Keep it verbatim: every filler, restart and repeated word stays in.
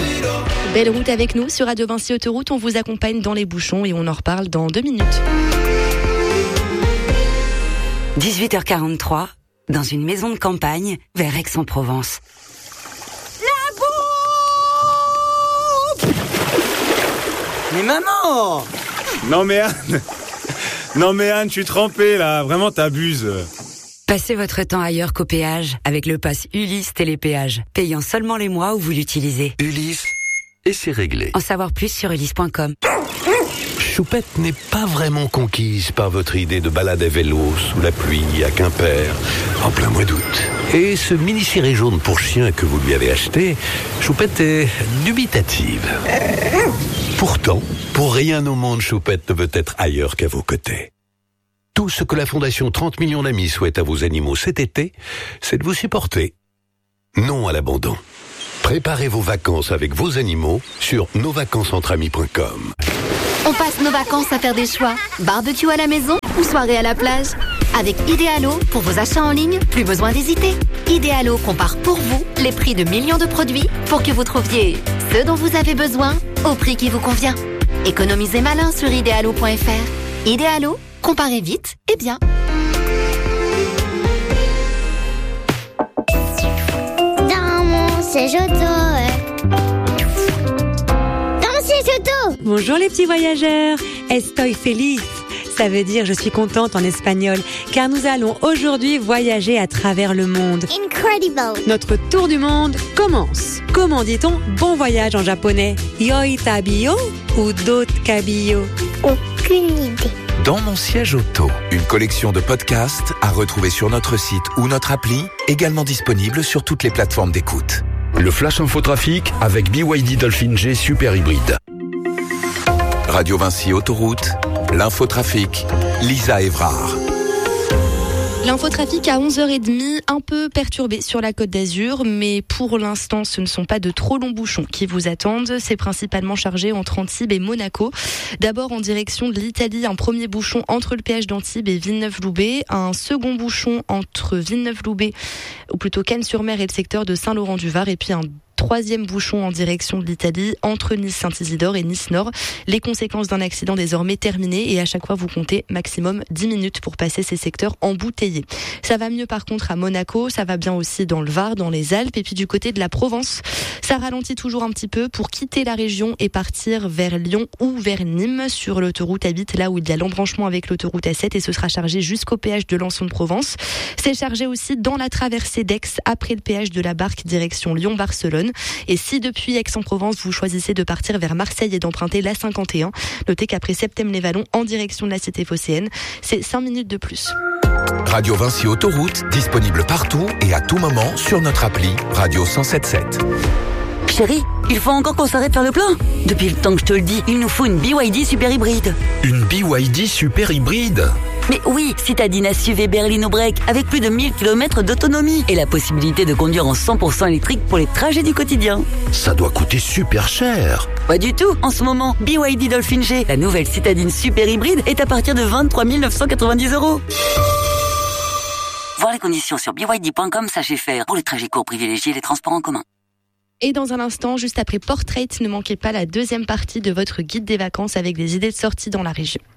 Belle route avec nous sur Radio Vinci Autoroute. On vous accompagne dans les bouchons et on en reparle dans deux minutes. dix-huit heures quarante-trois, dans une maison de campagne vers Aix-en-Provence. La bouffe! Mais maman! Non mais Anne, non mais Anne, je suis trempé là, vraiment t'abuses. Passez votre temps ailleurs qu'au péage avec le pass Ulysse Télépéage, payant seulement les mois où vous l'utilisez. Ulysse, et c'est réglé. En savoir plus sur ulysse point com. Choupette n'est pas vraiment conquise par votre idée de balade à vélo sous la pluie à Quimper, en plein mois d'août. Et ce mini-ciré jaune pour chien que vous lui avez acheté, Choupette est dubitative. Pourtant, pour rien au monde, Choupette ne veut être ailleurs qu'à vos côtés. Tout ce que la Fondation trente millions d'amis souhaite à vos animaux cet été, c'est de vous supporter. Non à l'abandon. Préparez vos vacances avec vos animaux sur nos vacances entre amis point com. On passe nos vacances à faire des choix. Barbecue à la maison ou soirée à la plage. Avec Idealo, pour vos achats en ligne, plus besoin d'hésiter. Idealo compare pour vous les prix de millions de produits pour que vous trouviez ce dont vous avez besoin au prix qui vous convient. Économisez malin sur idealo point f r. Idealo, comparez vite et bien. Dans mon siège auto. Dans mon siège auto. Bonjour les petits voyageurs. Estoy feliz. Ça veut dire je suis contente en espagnol, car nous allons aujourd'hui voyager à travers le monde. Incredible. Notre tour du monde commence. Comment dit-on bon voyage en japonais? Yoi tabiyo ou dot kabiyo? Aucune idée. Dans mon siège auto, une collection de podcasts à retrouver sur notre site ou notre appli, également disponible sur toutes les plateformes d'écoute. Le Flash Infotrafic avec B Y D Dolphin G Super Hybride. Radio Vinci Autoroute, l'infotrafic, Lisa Évrard. L'infotrafic à onze heures trente, un peu perturbé sur la Côte d'Azur, mais pour l'instant, ce ne sont pas de trop longs bouchons qui vous attendent. C'est principalement chargé entre Antibes et Monaco. D'abord en direction de l'Italie, un premier bouchon entre le péage d'Antibes et Villeneuve-Loubet, un second bouchon entre Villeneuve-Loubet, ou plutôt Cannes-sur-Mer et le secteur de Saint-Laurent-du-Var, et puis un troisième bouchon en direction de l'Italie entre Nice-Saint-Isidore et Nice-Nord. Les conséquences d'un accident désormais terminées et à chaque fois vous comptez maximum dix minutes pour passer ces secteurs embouteillés. Ça va mieux par contre à Monaco, ça va bien aussi dans le Var, dans les Alpes et puis du côté de la Provence. Ça ralentit toujours un petit peu pour quitter la région et partir vers Lyon ou vers Nîmes sur l'autoroute A huit, là où il y a l'embranchement avec l'autoroute A sept et ce sera chargé jusqu'au péage de Lançon-de-Provence. C'est chargé aussi dans la traversée d'Aix après le péage de la Barque direction Lyon-Barcelone. Et si depuis Aix-en-Provence, vous choisissez de partir vers Marseille et d'emprunter l'A cinquante et un, notez qu'après Septème-les-Vallons, en direction de la cité phocéenne, c'est cinq minutes de plus. Radio Vinci Autoroute, disponible partout et à tout moment sur notre appli Radio cent sept sept. Chérie, il faut encore qu'on s'arrête faire le plein. Depuis le temps que je te le dis, il nous faut une B Y D super hybride. Une B Y D Super Hybride? Mais oui, citadine S U V berline au break avec plus de mille kilomètres d'autonomie et la possibilité de conduire en cent pour cent électrique pour les trajets du quotidien. Ça doit coûter super cher. Pas du tout. En ce moment, B Y D Dolphin G, la nouvelle citadine super hybride, est à partir de vingt-trois mille neuf cent quatre-vingt-dix euros. Voir les conditions sur b y d point com, sachez faire. Pour les trajets courts, privilégiez les transports en commun. Et dans un instant, juste après Portrait, ne manquez pas la deuxième partie de votre guide des vacances avec des idées de sortie dans la région.